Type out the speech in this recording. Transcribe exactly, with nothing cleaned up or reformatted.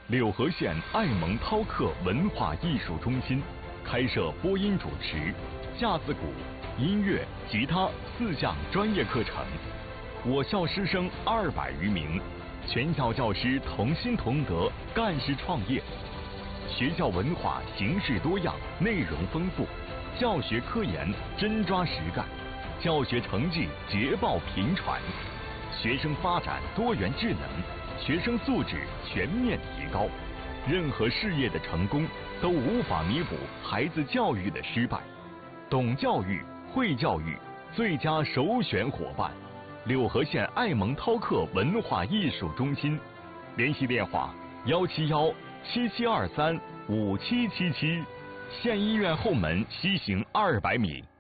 柳河县爱蒙涛克文化艺术中心开设播音主持、架子鼓、音乐、吉他四项专业课程。我校师生二百余名，全校教师同心同德，干事创业。学校文化形式多样，内容丰富，教学科研真抓实干，教学成绩捷报频传，学生发展多元智能，学生素质全面提高。任何事业的成功都无法弥补孩子教育的失败。懂教育、会教育，最佳首选伙伴。柳河县爱蒙涛克文化艺术中心，联系电话幺七幺七七二三五七七七，县医院后门西行二百米。